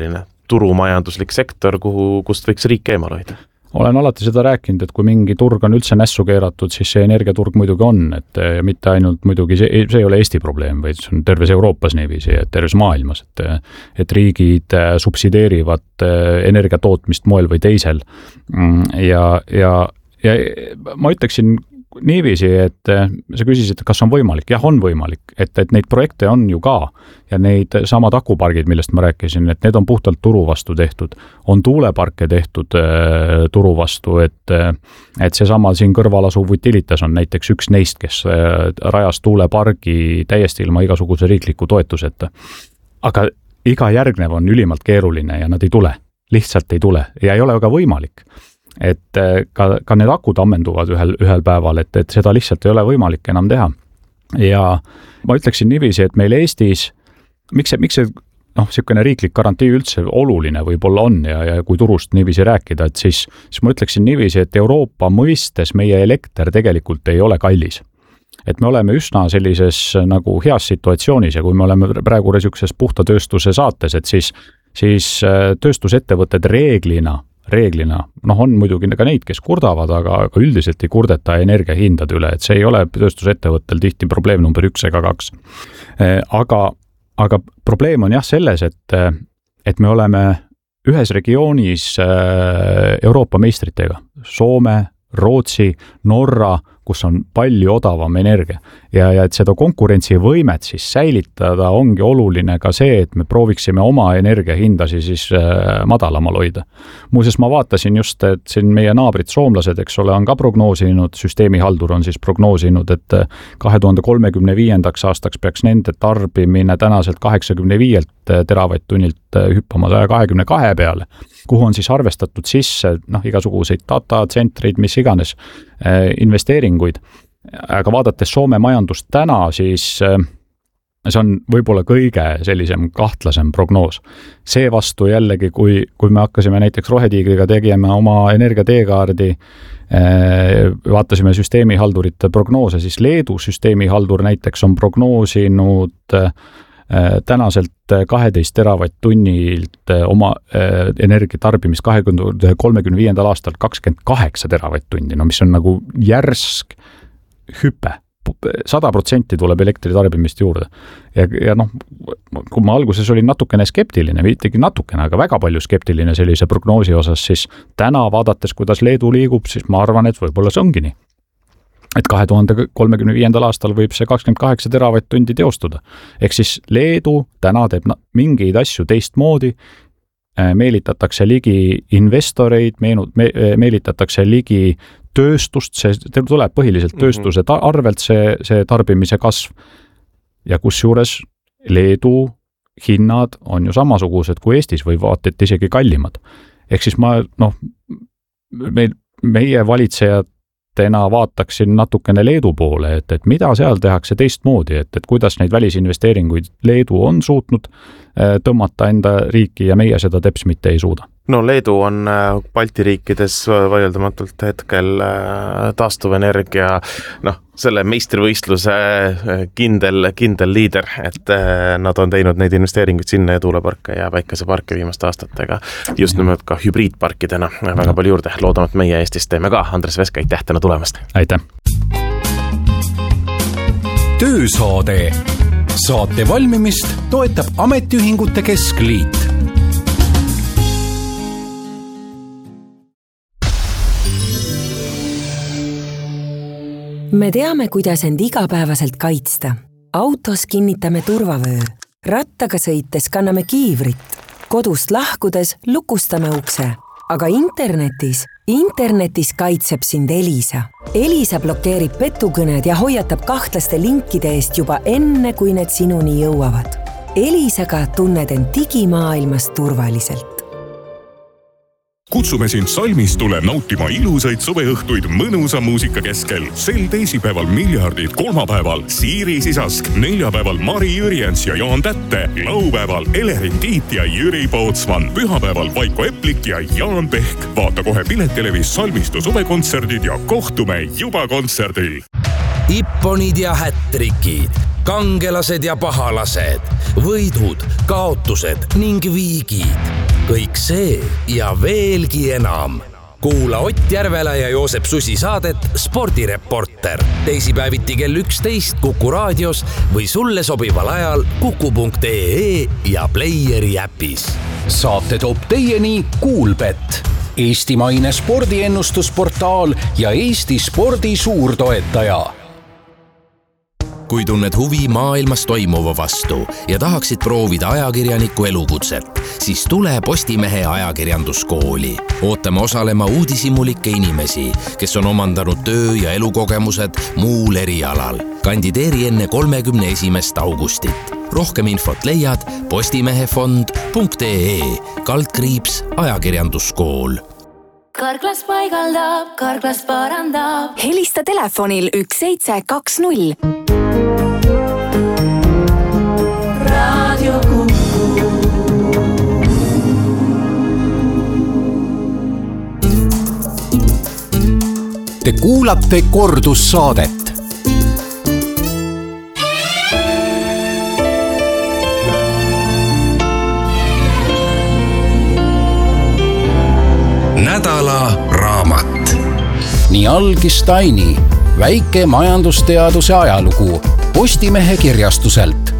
turumajanduslik sektor, kust võiks riik eemal hoida? Olen alati seda rääkinud, et kui mingi turg on üldse nässu keeratud, siis see energiaturg muidugi on, et mitte ainult muidugi see ei ole Eesti probleem, vaid see on terves Euroopas niiviisi, et terves maailmas, et riigid subsideerivad energiatootmist moel või teisel ja ma ütleksin niiviisi, et sa küsisid, et kas on võimalik. Jah, on võimalik, et neid projekte on ju ka ja neid samad akupargid, millest ma rääkisin, et need on puhtalt turu vastu tehtud. On tuuleparke tehtud turu vastu, et seesama siin kõrval asuv Utilitas on näiteks üks neist, kes rajas tuulepargi täiesti ilma igasuguse riikliku toetuseta. Aga iga järgnev on ülimalt keeruline ja nad ei tule. Lihtsalt ei tule ja ei ole ka võimalik. Et ka need akud ammenduvad ühel päeval, et seda lihtsalt ei ole võimalik enam teha. Ja ma ütleksin niiviisi, et meil Eestis, miks see sihukene riiklik garantii üldse oluline võib-olla on ja kui turust niiviisi rääkida, et siis ma ütleksin niiviisi, et Euroopa mõistes meie elekter tegelikult ei ole kallis. Et me oleme üsna sellises nagu heas situatsioonis ja kui me oleme praegu niisuguses puhta tööstuse saates, et siis tööstusettevõtted reeglina, on muidugi ka neid, kes kurdavad, aga üldiselt ei kurdeta energiahindade üle, et see ei ole tööstusettevõttel tihti probleem number 1 ega 2. Aga probleem on jah selles, et me oleme ühes regioonis Euroopa meistritega, Soome, Rootsi, Norra, kus on palju odavam energia ja et seda konkurentsivõimet siis säilitada ongi oluline ka see, et me prooviksime oma energiahindasi siis madalamal hoida. Muuseas, ma vaatasin just, et siin meie naabrid soomlased, eks ole, on ka prognoosinud, süsteemihaldur on siis prognoosinud, et 2035. aastaks peaks nende tarbimine tänaselt 85 teravatt-tunnilt hüppama 122 peale, kuhu on siis arvestatud sisse igasuguseid datacentrid, mis iganes investeeringuid. Aga vaadates Soome majandust täna, siis see on võib-olla kõige sellisem kahtlasem prognoos. See vastu jällegi, kui me hakkasime näiteks Rohetiigriga tegema oma energiateekaardi, vaatasime süsteemihaldurite prognoose, siis Leedu süsteemihaldur näiteks on prognoosinud tänaselt 12 teravatt-tunnilt oma energiatarbimist 2035. aastal 28 teravatt-tunni, mis on nagu järsk hüpe. 100% tuleb elektritarbimist juurde. Ja kui ma alguses olin natukene skeptiline, mittegi natukene, aga väga palju skeptiline sellise prognoosi osas, siis täna vaadates, kuidas Leedu liigub, siis ma arvan, et võibolla see ongi nii. Et 2035. aastal võib see 28 teravatt-tundi teostuda. Ehk siis Leedu täna teeb mingeid asju teistmoodi, meelitatakse ligi investoreid, meelitatakse ligi tööstust, see tuleb põhiliselt tööstuse arvelt see tarbimise kasv. Ja kusjuures Leedu hinnad on ju samasugused kui Eestis või vaat et isegi kallimad. Ehk siis meie valitsejad vaataksin natukene Leedu poole, et mida seal tehakse teistmoodi, et kuidas neid välisinvesteeringuid Leedu on suutnud tõmmata enda riiki ja meie seda teps mitte ei suuda. No Leedu on Balti riikides vaieldamatult hetkel taastuvenergia, selle meistrivõistluse kindel liider, et nad on teinud neid investeeringuid sinna ja tuuleparke ja päikeseparke viimaste aastatega. Just nimelt ka hübriidparkidena väga palju juurde. Loodame, et meie Eestis teeme ka. Andres Veska, aitäh täna tulemast. Aitäh. Töösaade. Saate valmimist toetab Ametiühingute Keskliit. Me teame, kuidas end igapäevaselt kaitsta. Autos kinnitame turvavöö. Rattaga sõites kanname kiivrit. Kodust lahkudes lukustame ukse. Aga internetis kaitseb sind Elisa. Elisa blokeerib petukõned ja hoiatab kahtlaste linkide eest juba enne, kui need sinuni jõuavad. Elisaga tunned end digimaailmas turvaliselt. Kutsume sind Salmistule nautima ilusaid suveõhtuid mõnusa muusika keskel. Sel teisipäeval Miljardid, kolmapäeval Siiri Sisask, neljapäeval Mari Jürjens ja Jaan Tätte, laupäeval Elerin Tiit ja Jüri Pootsman, pühapäeval Vaiko Eplik ja Jaan Pehk. Vaata kohe Piletelevis Salmistu suvekontserdid ja kohtume juba kontserdil. Ipponid ja hättrikid, kangelased ja pahalased, võidud, kaotused ning viigid. kõik see ja veelgi enam. Kuula Ott Järvela ja Joosep Susi saadet Spordireporter teisipäeviti kell 11 Kuku raadios või sulle sobival ajal kuku.ee ja Playeri äpis. Saate toob teieni Kuulbet, eestimaine spordiennustusportaal ja Eesti spordi suurtoetaja. Kui tunned huvi maailmas toimuva vastu ja tahaksid proovida ajakirjaniku elukutset, siis tule Postimehe ajakirjanduskooli. Ootame osalema uudishimulikke inimesi, kes on omandanud töö- ja elukogemused muul erialal. Kandideeri enne 31. augustit. Rohkem infot leiad postimehefond.ee /ajakirjanduskool. Karklas paigaldab, Karklas parandab. Helista telefonil 1720. Radio Kuku. Te kuulate kordussaadet. Nädala raamat. Nii algis Taini, väike majandusteaduse ajalugu Postimehe kirjastuselt.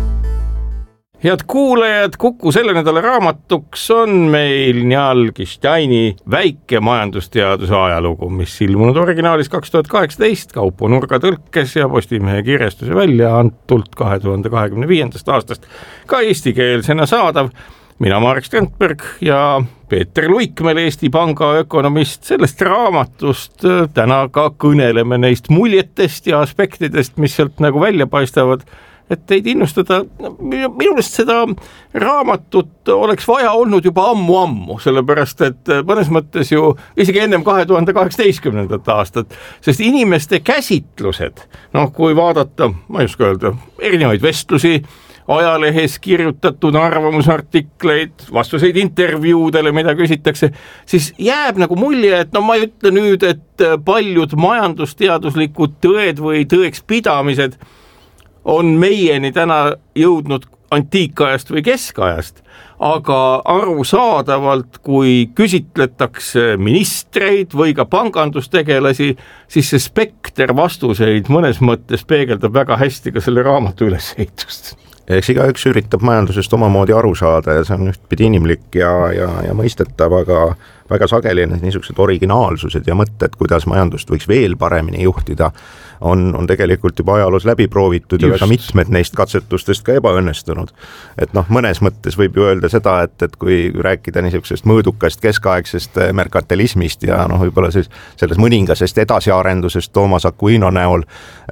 Head kuulajad, Kuku selle nädala raamatuks on meil Nii algis Taini, väike majandusteaduse ajalugu, mis ilmunud originaalis 2018 Kaupo Nurga tõlkes ja Postimehe kirjastuse välja antult 2025. aastast ka eestikeelsena saadav. Mina Marek Strandberg ja Peeter Luikmäel, Eesti Panga ökonomist. Sellest raamatust täna ka kõneleme neist muljetest ja aspektidest, mis sealt nagu välja paistavad, et teid innustada. Minulest seda raamatut oleks vaja olnud juba ammu, sellepärast et mõnes mõttes ju isegi ennem 2018. aastat, sest inimeste käsitlused, kui vaadata, ma ei oska öelda, erinevaid vestlusi, ajalehes kirjutatud arvamusartikleid, vastuseid intervjuudele, mida küsitakse, siis jääb nagu mulje, et ma ei ütle nüüd, et paljud majandusteaduslikud tõed või tõeks pidamised on meieni täna jõudnud antiikajast või keskajast, aga arusaadavalt, kui küsitletakse ministreid või ka pangandustegelasi, siis see spekter vastuseid mõnes mõttes peegeldab väga hästi ka selle raamatu ülesehitust. Eks igaüks üritab majandusest omamoodi aru saada ja see on ühtpidi inimlik ja mõistetav, aga väga sageli niisugused originaalsused ja mõtted, kuidas majandust võiks veel paremini juhtida, on tegelikult juba ajaloos läbi proovitud ja väga mitmed neist katsetustest ka ebaõnnestunud. Et mõnes mõttes võib ju öelda seda, et kui rääkida niisugusest mõõdukast keskaegsest merkantilismist ja võib-olla selles mõningasest edasiarendusest Toomas Aquino näol,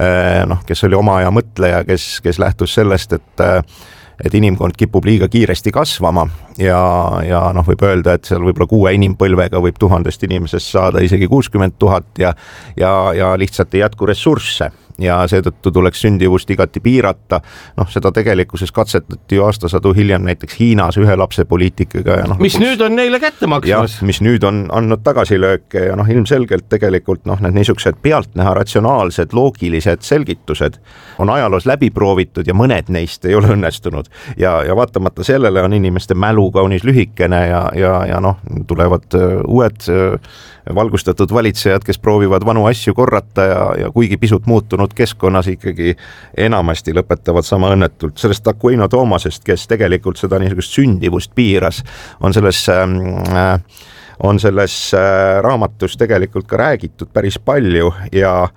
kes oli oma aja mõtleja, kes lähtus sellest, et inimkond kipub liiga kiiresti kasvama ja võib öelda, et seal võib-olla 6 inimpõlvega võib 1000 inimesest saada isegi 60 000 ja lihtsalt ei jätku ressursse ja seetõttu tuleks sündivust igati piirata. Seda tegelikkuses katsetati ju aastasadu hiljem näiteks Hiinas ühe lapse poliitikaga. Mis nüüd on neile kätte maksmas? Mis nüüd on andnud tagasilööke ja ilmselgelt tegelikult need niisugused pealtnäha ratsionaalsed, loogilised selgitused on ajaloos läbi proovitud ja mõned neist ei ole õnnestunud. Ja vaatamata sellele on inimeste mälu kaunis lühikene ja tulevad uued valgustatud valitsejad, kes proovivad vanu asju korrata ja kuigi pisut muutunud keskkonnas ikkagi enamasti lõpetavad sama õnnetult. Sellest Aquino Toomasest, kes tegelikult seda niisugust sündivust piiras, on selles raamatus tegelikult ka räägitud päris palju ja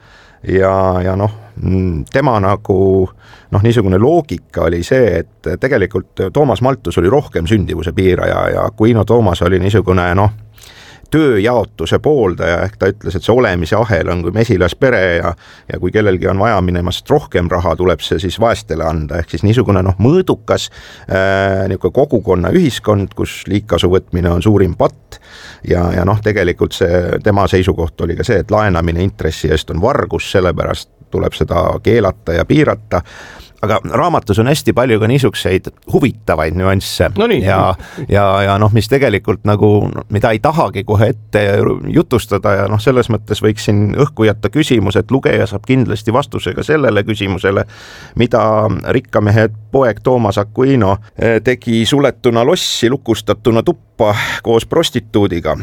tema niisugune loogika oli see, et tegelikult Toomas Malthus oli rohkem sündivuse piiraja ja Aquino Toomas oli niisugune tööjaotuse pooldaja, ehk ta ütles, et see olemise ahel on kui mesilaspere ja kui kellelgi on vaja minemast rohkem raha, tuleb see siis vaestele anda, ehk siis niisugune mõõdukas kogukonna ühiskond, kus liigkasu võtmine on suurim patt ja tegelikult see tema seisukoht oli ka see, et laenamine intressi eest on vargus, sellepärast tuleb seda keelata ja piirata. aga raamatus on hästi palju ka niisuguseid huvitavaid nüansse ja noh, mis tegelikult nagu, mida ei tahagi kohe ette jutustada ja noh, selles mõttes võiksin õhku jätta küsimus, et lugeja saab kindlasti vastusega sellele küsimusele, mida rikkamehe poeg Toomas Aquino tegi suletuna lossi lukustatuna tuppa koos prostituudiga.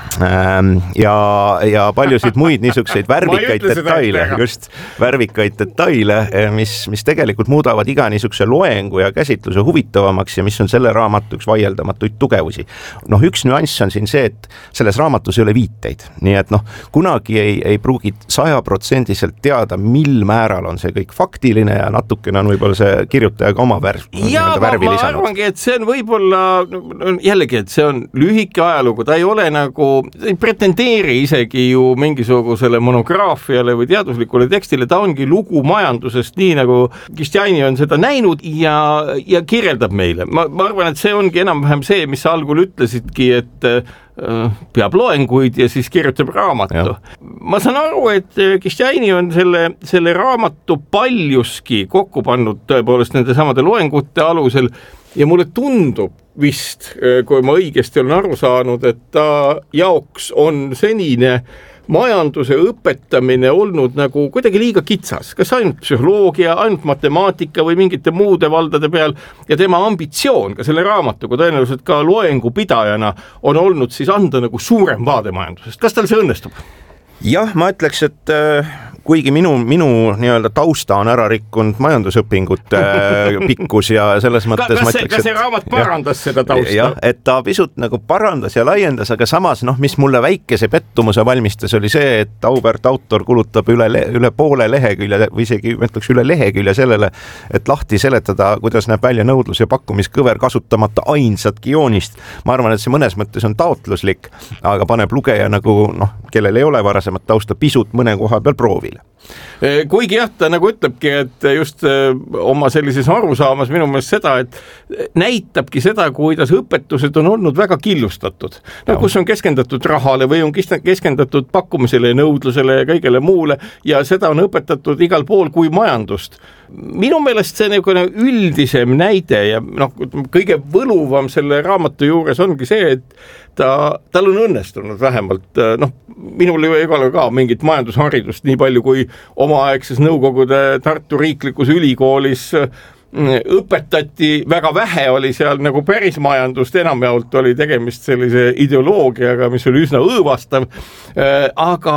Ja paljusid muid niisuguseid värvikaid detaile, mis tegelikult muudavad iga niisuguse loengu ja käsitluse huvitavamaks ja mis on selle raamatu üks vaieldamatuid tugevusi. Noh, üks nüanss on siin see, et selles raamatus ei ole viiteid, nii et noh, kunagi ei pruugi 100% teada, mil määral on see kõik faktiline ja natukene on võib-olla see kirjutaja ka oma värvi lisanud. Ma arvangi, et see on võib-olla, jällegi, et see on lühike ajalugu, ta ei ole nagu ei pretendeeri isegi ju mingisugusele monograafiale või teaduslikule tekstile, ta ongi lugu majandusest, nii nagu Giustini on seda näinud ja kirjeldab meile. Ma arvan, et see ongi enam-vähem see, mis sa algul ütlesidki, et peab loenguid ja siis kirjutab raamatu. Ma saan aru, et Giustini on selle raamatu paljuski kokku pannud tõepoolest nende samade loengute alusel ja mulle tundub vist, kui ma õigesti olen aru saanud, et ta jaoks on senine majanduse õpetamine olnud nagu kuidagi liiga kitsas, kas ainult psühholoogia, ainult matemaatika või mingite muude valdade peal ja tema ambitsioon ka selle raamatuga tõenäoliselt ka loengupidajana on olnud siis anda nagu suurem vaade majandusest. Kas tal see õnnestub? Jah, ma ütleks, et kuigi minu nii-öelda tausta on ära rikkunud majandusõpingute pikkus ja selles mõttes ma ütleks, kas see raamat parandas seda tausta? Jah, et ta pisut nagu parandas ja laiendas, aga samas, noh, mis mulle väikese pettumuse valmistas, oli see, et auväärt autor kulutab üle poole lehekülje või isegi ütleks üle lehekülje sellele, et lahti seletada, kuidas näeb välja nõudlus ja pakkumiskõver kasutamata ainsatki joonist. Ma arvan, et see mõnes mõttes on taotluslik, aga paneb lugeja nagu, noh, kellel ei ole varasemat tausta, pisut mõne koha peal proovile. Kuigi jah, ta nagu ütlebki, et just oma sellises arusaamas minu meelest seda, et näitabki seda, kuidas õpetused on olnud väga killustatud. No, kus on keskendatud rahale või on keskendatud pakkumisele ja nõudlusele ja kõigele muule ja seda on õpetatud igal pool kui majandust. Minu meelest see nagu üldisem näide ja noh, kõige võluvam selle raamatu juures ongi see, et tal on õnnestunud vähemalt, noh, minul ei ole ka mingit majandusharidust nii palju kui omaaegses Nõukogude Tartu riiklikus ülikoolis õpetati, väga vähe oli seal nagu päris majandust, enamjaolt oli tegemist sellise ideoloogiaga, mis oli üsna õõvastav, aga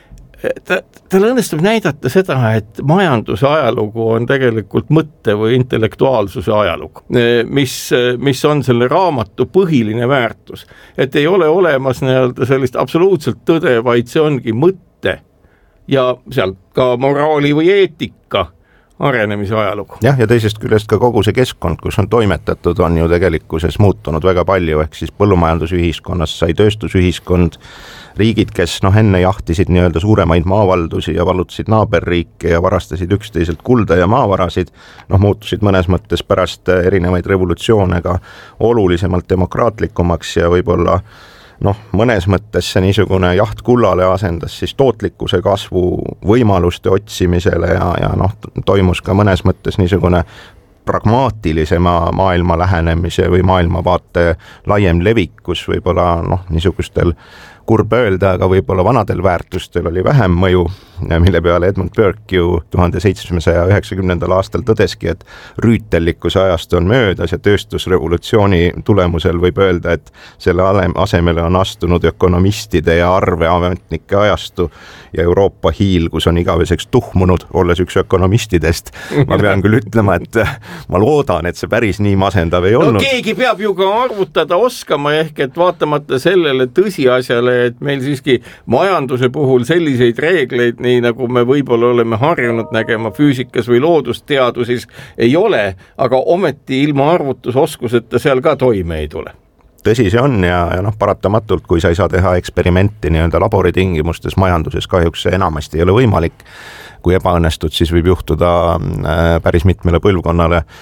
tal õnnestub näidata seda, et majanduse ajalugu on tegelikult mõtte või intellektuaalsuse ajalugu, mis on selle raamatu põhiline väärtus. Et ei ole olemas sellist absoluutselt tõde, vaid see ongi mõtte ja seal ka moraali või eetika arenemise ajalugu. Jah, ja teisest küljest ka kogu see keskkond, kus on toimetatud, on ju tegelikkuses muutunud väga palju, ehk siis põllumajandusühiskonnas sai tööstusühiskond, riigid, kes enne jahtisid nii-öelda suuremaid maavaldusi ja vallutasid naaberriike ja varastasid üksteiselt kulda ja maavarasid, muutusid mõnes mõttes pärast erinevaid revolutsioone ka olulisemalt demokraatlikumaks ja võib-olla mõnes mõttes see niisugune jaht kullale asendas siis tootlikkuse kasvu võimaluste otsimisele ja toimus ka mõnes mõttes niisugune pragmaatilisema maailma lähenemise või maailmavaate laiem levik, kus võib-olla niisugustel kurb öelda, aga võib-olla vanadel väärtustel oli vähem mõju, mille peale Edmund Burke ju 1790. aastal tõdeski, et rüütellikkuse ajast on möödas ja tööstusrevolutsiooni tulemusel võib öelda, et selle asemele on astunud ökonomistide ja arveametnike ajastu ja Euroopa hiil, kus on igaveseks tuhmunud, olles üks ökonomistidest. Ma pean küll ütlema, et ma loodan, et see päris nii masendav ei olnud. Keegi peab ju ka arvutada oskama, ehk et vaatamata sellele tõsiasjale, et meil siiski majanduse puhul selliseid reegleid, nii nagu me võib-olla oleme harjunud nägema füüsikas või loodusteadusis, ei ole, aga ometi ilma arvutusoskuseta seal ka toime ei tule. Tõsi see on ja paratamatult, kui sa ei saa teha eksperimenti nii-öelda laboritingimustes majanduses, kahjuks see enamasti ei ole võimalik. Kui ebaõnnestud, siis võib juhtuda päris mitmele põlvkonnale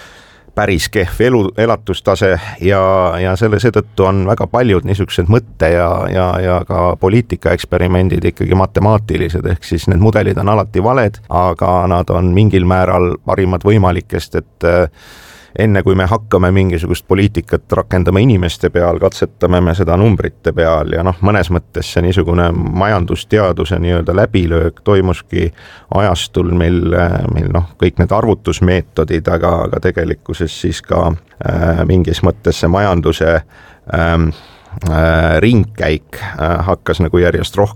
päris kehv elatustase ja seetõttu on väga paljud niisugused mõtte ja ka poliitikaeksperimendid ikkagi matemaatilised, ehk siis need mudelid on alati valed, aga nad on mingil määral parimad võimalikest, et enne kui me hakkame mingisugust poliitikat rakendama inimeste peal, katsetame me seda numbrite peal ja mõnes mõttes see niisugune majandusteaduse nii-öelda läbilöök toimuski ajastul meil kõik need arvutusmeetodid, aga tegelikkuses siis ka mingis mõttes see majanduse ringkäik hakkas nagu järjest rohkem